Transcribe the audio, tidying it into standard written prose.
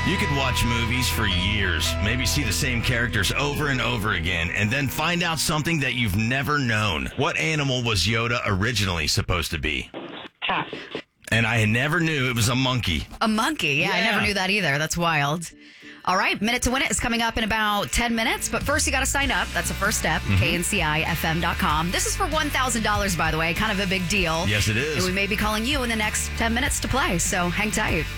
You could watch movies for years, maybe see the same characters over and over again, and then find out something that you've never known. What animal was Yoda originally supposed to be? Pass. And I never knew it was a monkey. A monkey. Yeah, I never knew that either. That's wild. All right, Minute to Win It is coming up in about 10 minutes. But first, you got to sign up. That's the first step. KNCIFM.com. This is for $1,000, by the way. Kind of a big deal. Yes, it is. And we may be calling you in the next 10 minutes to play. So hang tight.